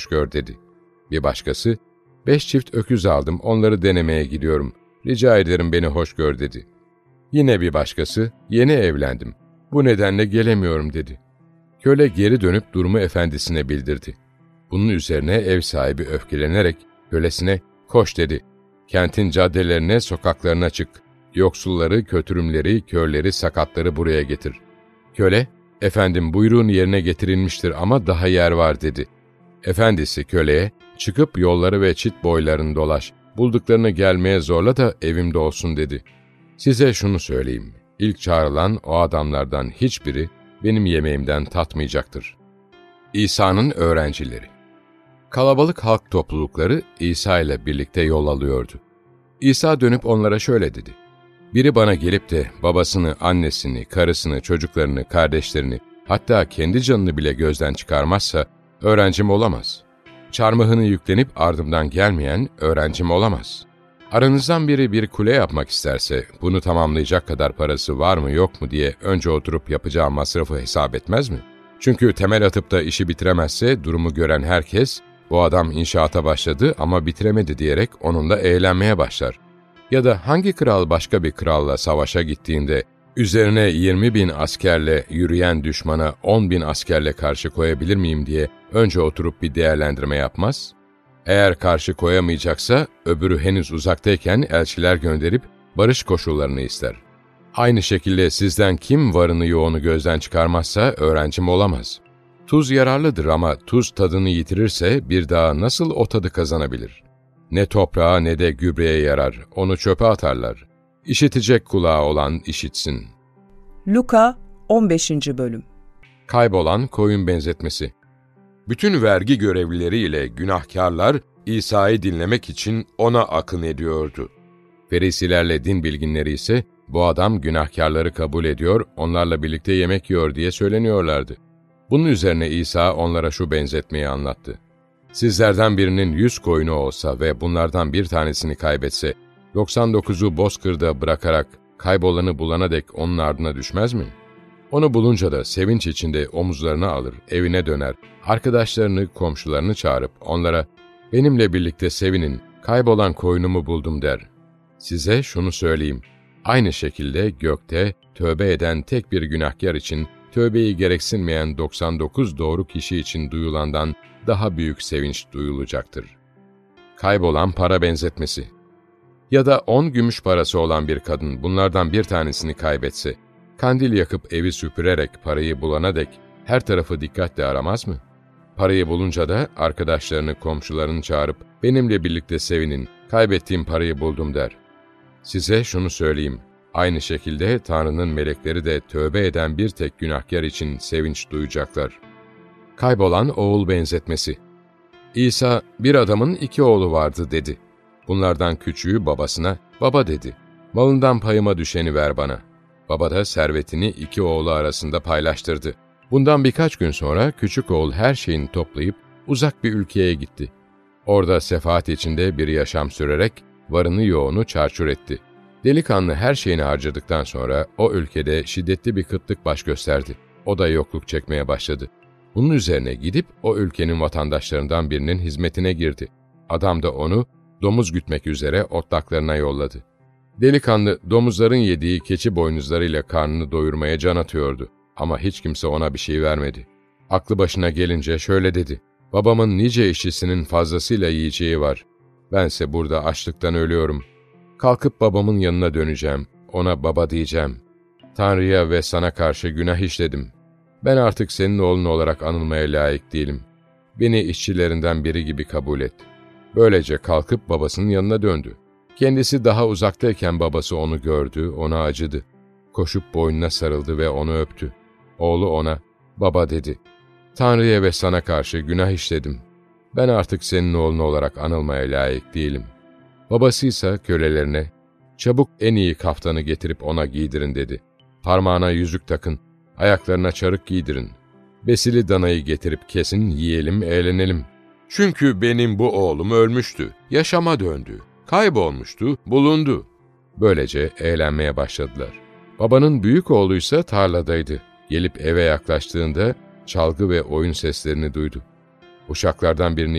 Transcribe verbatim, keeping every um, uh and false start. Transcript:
gör dedi. Bir başkası, beş çift öküz aldım, onları denemeye gidiyorum. Rica ederim beni hoş gör dedi. Yine bir başkası, yeni evlendim. Bu nedenle gelemiyorum dedi. Köle geri dönüp durumu efendisine bildirdi. Bunun üzerine ev sahibi öfkelenerek kölesine, koş dedi. Kentin caddelerine, sokaklarına çık. Yoksulları, kötürümleri, körleri, sakatları buraya getir. Köle, efendim buyruğun yerine getirilmiştir ama daha yer var dedi. Efendisi köleye, çıkıp yolları ve çit boylarını dolaş, bulduklarını gelmeye zorla da evimde olsun dedi. Size şunu söyleyeyim, ilk çağrılan o adamlardan hiçbiri benim yemeğimden tatmayacaktır. İsa'nın öğrencileri. Kalabalık halk toplulukları İsa ile birlikte yol alıyordu. İsa dönüp onlara şöyle dedi. Biri bana gelip de babasını, annesini, karısını, çocuklarını, kardeşlerini, hatta kendi canını bile gözden çıkarmazsa öğrencim olamaz. Çarmıhını yüklenip ardımdan gelmeyen öğrencim olamaz. Aranızdan biri bir kule yapmak isterse bunu tamamlayacak kadar parası var mı yok mu diye önce oturup yapacağı masrafı hesap etmez mi? Çünkü temel atıp da işi bitiremezse durumu gören herkes bu adam inşaata başladı ama bitiremedi diyerek onunla eğlenmeye başlar. Ya da hangi kral başka bir kralla savaşa gittiğinde üzerine yirmi bin askerle yürüyen düşmana on bin askerle karşı koyabilir miyim diye önce oturup bir değerlendirme yapmaz? Eğer karşı koyamayacaksa öbürü henüz uzaktayken elçiler gönderip barış koşullarını ister. Aynı şekilde sizden kim varını yoğunu gözden çıkarmazsa öğrencim olamaz. Tuz yararlıdır ama tuz tadını yitirirse bir daha nasıl o tadı kazanabilir? Ne toprağa ne de gübreye yarar, onu çöpe atarlar. İşitecek kulağı olan işitsin. Luka on beşinci. Bölüm. Kaybolan koyun benzetmesi. Bütün vergi görevlileri ile günahkarlar İsa'yı dinlemek için ona akın ediyordu. Ferisilerle din bilginleri ise bu adam günahkarları kabul ediyor, onlarla birlikte yemek yiyor diye söyleniyorlardı. Bunun üzerine İsa onlara şu benzetmeyi anlattı. Sizlerden birinin yüz koyunu olsa ve bunlardan bir tanesini kaybetse, doksan dokuzu bozkırda bırakarak kaybolanı bulana dek onun ardına düşmez mi? Onu bulunca da sevinç içinde omuzlarına alır, evine döner, arkadaşlarını, komşularını çağırıp onlara, benimle birlikte sevinin, kaybolan koyunumu buldum der. Size şunu söyleyeyim, aynı şekilde gökte tövbe eden tek bir günahkar için, tövbeyi gereksinmeyen doksan dokuz doğru kişi için duyulandan daha büyük sevinç duyulacaktır. Kaybolan para benzetmesi. Ya da on gümüş parası olan bir kadın bunlardan bir tanesini kaybetse, kandil yakıp evi süpürerek parayı bulana dek her tarafı dikkatle aramaz mı? Parayı bulunca da arkadaşlarını, komşularını çağırıp benimle birlikte sevinin, kaybettiğim parayı buldum der. Size şunu söyleyeyim, aynı şekilde Tanrı'nın melekleri de tövbe eden bir tek günahkar için sevinç duyacaklar. Kaybolan oğul benzetmesi. İsa, bir adamın iki oğlu vardı dedi. Bunlardan küçüğü babasına, baba dedi, malından payıma düşeni ver bana. Baba da servetini iki oğlu arasında paylaştırdı. Bundan birkaç gün sonra küçük oğul her şeyini toplayıp uzak bir ülkeye gitti. Orada sefahat içinde bir yaşam sürerek varını yoğunu çarçur etti. Delikanlı her şeyini harcadıktan sonra o ülkede şiddetli bir kıtlık baş gösterdi. O da yokluk çekmeye başladı. Bunun üzerine gidip o ülkenin vatandaşlarından birinin hizmetine girdi. Adam da onu domuz gütmek üzere otlaklarına yolladı. Delikanlı domuzların yediği keçi boynuzlarıyla karnını doyurmaya can atıyordu. Ama hiç kimse ona bir şey vermedi. Aklı başına gelince şöyle dedi, babamın nice işçisinin fazlasıyla yiyeceği var. Bense burada açlıktan ölüyorum. Kalkıp babamın yanına döneceğim, ona baba diyeceğim. Tanrı'ya ve sana karşı günah işledim. Ben artık senin oğlun olarak anılmaya layık değilim. Beni işçilerinden biri gibi kabul et. Böylece kalkıp babasının yanına döndü. Kendisi daha uzaktayken babası onu gördü, ona acıdı. Koşup boynuna sarıldı ve onu öptü. Oğlu ona, baba dedi. Tanrı'ya ve sana karşı günah işledim. Ben artık senin oğlun olarak anılmaya layık değilim. Babası ise kölelerine, çabuk en iyi kaftanı getirip ona giydirin dedi. Parmağına yüzük takın, ayaklarına çarık giydirin. Besili danayı getirip kesin, yiyelim, eğlenelim. Çünkü benim bu oğlum ölmüştü, yaşama döndü. Kaybolmuştu, bulundu. Böylece eğlenmeye başladılar. Babanın büyük oğluysa tarladaydı. Gelip eve yaklaştığında çalgı ve oyun seslerini duydu. Uşaklardan birini